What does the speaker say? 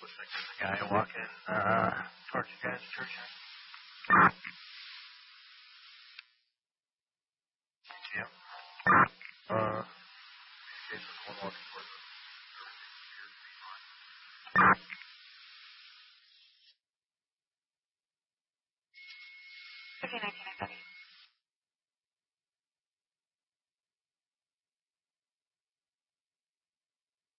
Looks like there's a guy walking towards you guys' church here. Yeah. He's one walking towards us. Okay, 19,